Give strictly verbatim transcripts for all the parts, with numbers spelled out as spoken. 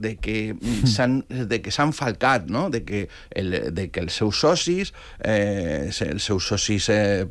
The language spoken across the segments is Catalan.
de que s'han de que s'han falcat, no? De que, el, de que els seus socis, eh, els seus socis eh,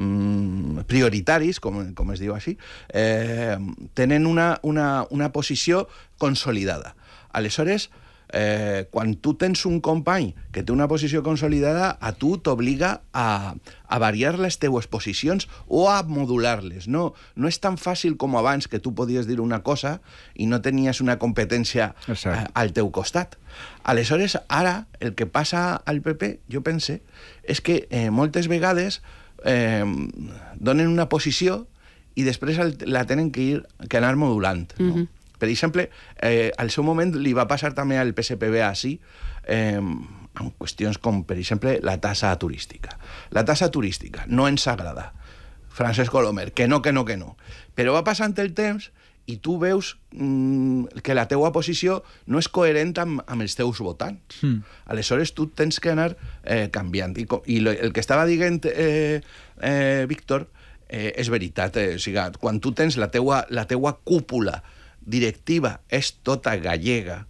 prioritaris, com, com es diu així, eh, tenen una, una, una posició consolidada. Aleshores, eh, quan tu tens un company que té una posició consolidada, a tu t'obliga a, a variar les teues posicions o a modular-les. No, no és tan fàcil com abans, que tu podies dir una cosa i no tenies una competència eh, al teu costat. Aleshores, ara, el que passa al P P, jo pense, és que eh, moltes vegades eh, donen una posició i després la tenen que, ir, que anar modulant, no? Uh-huh. Per exemple, eh, al seu moment li va passar també al P S P B així, eh, en qüestions com, per exemple, la tassa turística. La tassa turística no ens agrada. Francesc Colomer, que no, que no, que no. Però va passant el temps i tu veus mm, que la teua posició no és coherent amb, amb els teus votants. Mm. Aleshores, tu tens que anar eh, canviant. I, i lo, el que estava dient eh, eh, Víctor eh, és veritat. Eh, o sigui, quan tu tens la teua, la teua cúpula directiva és tota gallega,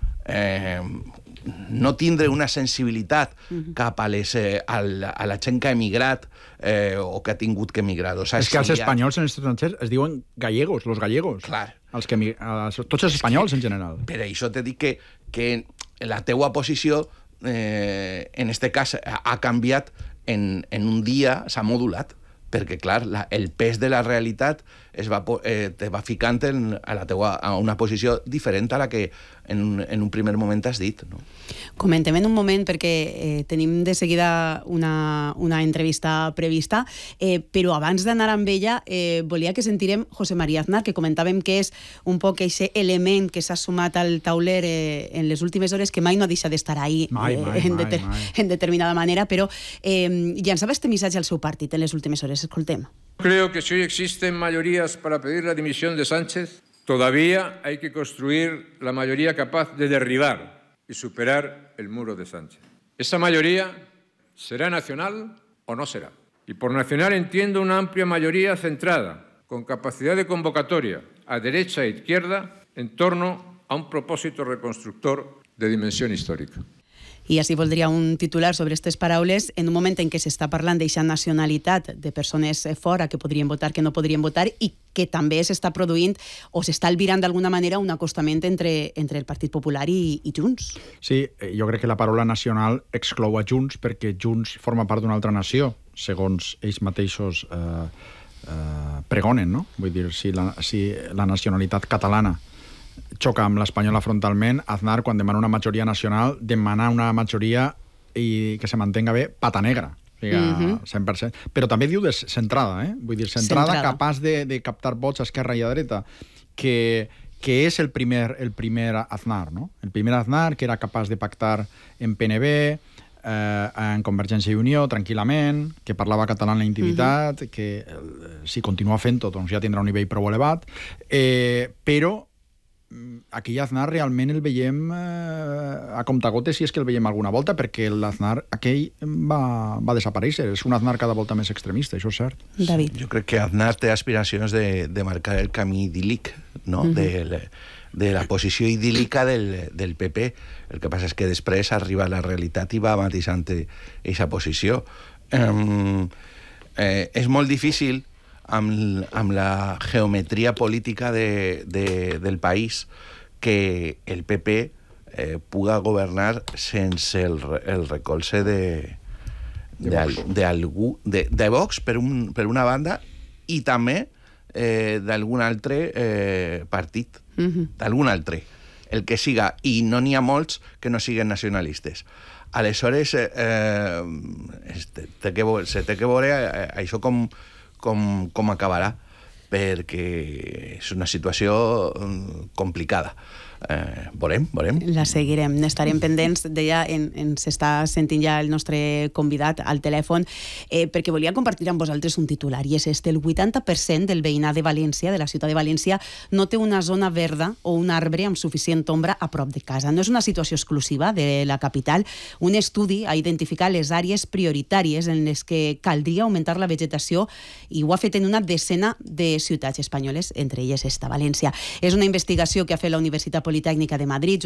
eh, no tindre una sensibilitat uh-huh. cap a, les, eh, a, la, a la gent que ha emigrat eh, o que ha tingut que emigrar. O sigui, és que els espanyols en els estrangers es diuen gallegos, los gallegos. Clar. Els que, els, tots els espanyols en general. Per això t'he dit que, que la teua posició, eh, en este cas, ha, ha canviat en, en un dia, s'ha modulat, perquè, clar, la, el pes de la realitat es va, eh, te va ficant en, a, la teua, a una posició diferent a la que en, en un primer moment has dit, no? Comentem en un moment, perquè eh, tenim de seguida una, una entrevista prevista, eh, però abans d'anar amb ella eh, volia que sentirem José María Aznar, que comentàvem que és un poc aquest element que s'ha sumat al tauler eh, en les últimes hores, que mai no ha deixat d'estar ahí mai, eh, mai, en, mai, deter mai. en determinada manera, però eh, llançava este missatge al seu partit en les últimes hores. Escoltem. Creo que si hoy existen mayorías para pedir la dimisión de Sánchez, todavía hay que construir la mayoría capaz de derribar y superar el muro de Sánchez. Esa mayoría será nacional o no será. Y por nacional entiendo una amplia mayoría centrada, con capacidad de convocatoria a derecha e izquierda, en torno a un propósito reconstructor de dimensión histórica. I així voldria un titular sobre aquestes paraules en un moment en què s'està parlant d'eixa nacionalitat de persones fora que podrien votar, que no podrien votar, i que també s'està produint o s'està albirant d'alguna manera un acostament entre, entre el Partit Popular i, i Junts. Sí, jo crec que la paraula nacional exclou a Junts perquè Junts forma part d'una altra nació, segons ells mateixos eh, eh, pregonen, no? Vull dir, si la, si la nacionalitat catalana xoca amb l'espanyola frontalment, Aznar, quan demana una majoria nacional, demana una majoria i que se mantenga bé pata negra, o sigui, uh-huh. cent per cent. Però també diu de centrada, eh? Vull dir, centrada, centrada. capaç de, de captar vots a esquerra i a dreta, que, que és el primer, el primer Aznar, no? El primer Aznar, que era capaç de pactar en P N B, eh, en Convergència i Unió, tranquil·lament, que parlava català en la intimitat, uh-huh. que eh, si continua fent-ho, doncs ja tindrà un nivell prou elevat, eh, però aquell Aznar realment el veiem eh, a comptagotes, si és que el veiem alguna volta, perquè l'Aznar aquell va, va desaparèixer. És un Aznar cada volta més extremista, això és cert. David. Jo crec que Aznar té aspiracions de, de marcar el camí idíl·lic, no? Uh-huh. de, de la posició idíl·lica del, del P P. El que passa és que després arriba la realitat i va matisant aquesta posició. Um, eh, és molt difícil amb, amb la geometria política de, de, del país que el P P eh, puga governar sense el, el recolze de, de, de, de, algú, de, de Vox, per, un, per una banda, i també eh, d'algun altre eh, partit, uh-huh. d'algun altre, el que siga, i no n'hi ha molts que no siguen nacionalistes. Aleshores, eh, eh, té que, se té que veure eh, això com Com, com acabarà, perquè és una situació complicada. Eh, veurem, veurem. La seguirem, n'estarem pendents. Deia, en, ens està sentint ja el nostre convidat al telèfon, eh, perquè volia compartir amb vosaltres un titular, i és este: el vuitanta per cent del veïnat de València, de la ciutat de València, no té una zona verda o un arbre amb suficient ombra a prop de casa. No és una situació exclusiva de la capital. Un estudi ha identificat les àrees prioritàries en les que caldria augmentar la vegetació, i ho ha fet en una decena de ciutats espanyoles, entre elles esta, València. És una investigació que ha fet la Universitat Politècnica de Madrid,